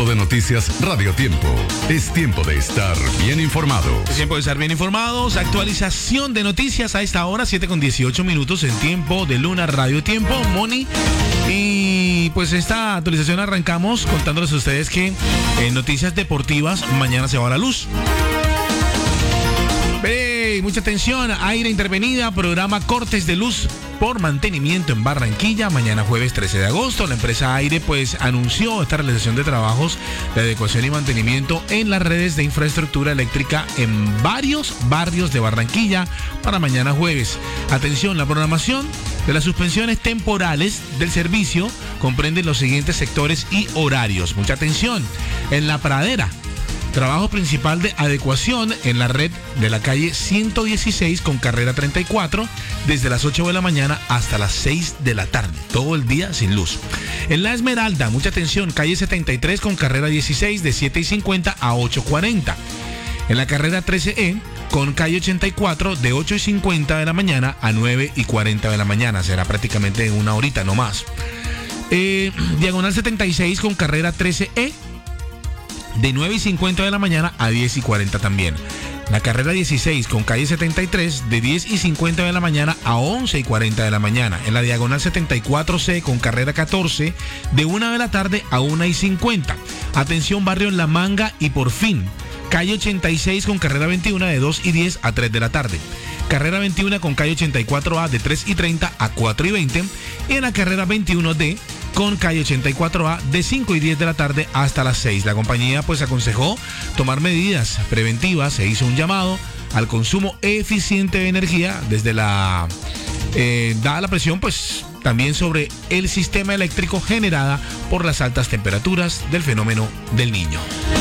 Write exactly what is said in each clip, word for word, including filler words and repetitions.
Tiempo de noticias Radio Tiempo. Es tiempo de estar bien informado. Es tiempo de estar bien informados. Actualización de noticias a esta hora, siete con dieciocho minutos en Tiempo de Luna Radio Tiempo. Moni. Y pues esta actualización arrancamos contándoles a ustedes que en noticias deportivas mañana se va a la luz. Hey, mucha atención, Aire intervenida, programa cortes de luz por mantenimiento en Barranquilla, mañana jueves trece de agosto. La empresa Aire pues anunció esta realización de trabajos de adecuación y mantenimiento en las redes de infraestructura eléctrica en varios barrios de Barranquilla para mañana jueves. Atención, la programación de las suspensiones temporales del servicio comprende los siguientes sectores y horarios. Mucha atención, en La Pradera, trabajo principal de adecuación en la red de la calle ciento dieciséis con carrera treinta y cuatro desde las ocho de la mañana hasta las seis de la tarde, todo el día sin luz. En La Esmeralda, mucha atención, calle setenta y tres con carrera dieciséis de siete y cincuenta a ocho y cuarenta. En la carrera trece E con calle ochenta y cuatro de ocho y cincuenta de la mañana a nueve y cuarenta de la mañana, será prácticamente una horita no más. Eh, diagonal setenta y seis con carrera trece E de nueve y cincuenta de la mañana a diez y cuarenta también. La carrera dieciséis con calle setenta y tres de diez y cincuenta de la mañana a once y cuarenta de la mañana. En la diagonal setenta y cuatro C con carrera catorce de una de la tarde a una y cincuenta. Atención, barrio La Manga y Por Fin. Calle ochenta y seis con carrera veintiuno de dos y diez a tres de la tarde. Carrera veintiuno con calle ochenta y cuatro A de tres y treinta a cuatro y veinte. Y en la carrera veintiuno D con calle ochenta y cuatro A de cinco y diez de la tarde hasta las seis. La compañía pues aconsejó tomar medidas preventivas e hizo un llamado al consumo eficiente de energía desde la eh, dada la presión pues también sobre el sistema eléctrico generada por las altas temperaturas del fenómeno del Niño.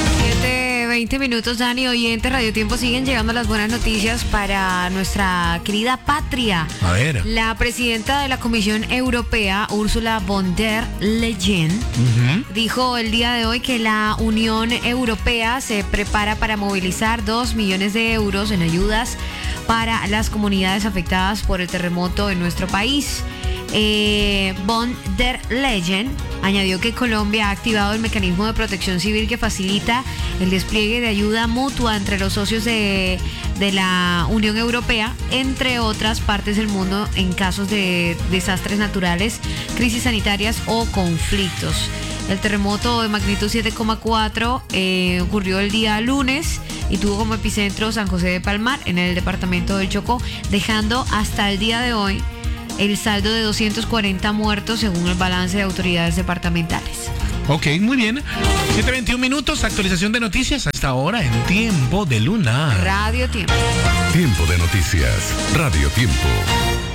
veinte minutos, Dani, oyentes, Radio Tiempo, siguen llegando las buenas noticias para nuestra querida patria. A ver. La presidenta de la Comisión Europea, Ursula von der Leyen, uh-huh. dijo el día de hoy que la Unión Europea se prepara para movilizar dos millones de euros en ayudas para las comunidades afectadas por el terremoto en nuestro país. Eh, von der Leyen añadió que Colombia ha activado el mecanismo de protección civil que facilita el despliegue de ayuda mutua entre los socios de, de la Unión Europea, entre otras partes del mundo, en casos de desastres naturales, crisis sanitarias o conflictos. El terremoto de magnitud siete coma cuatro eh, ocurrió el día lunes y tuvo como epicentro San José de Palmar, en el departamento del Chocó, dejando hasta el día de hoy el saldo de doscientos cuarenta muertos según el balance de autoridades departamentales. Ok, muy bien. siete veintiún minutos, actualización de noticias hasta ahora en Tiempo de Luna. Radio Tiempo. Tiempo de noticias, Radio Tiempo.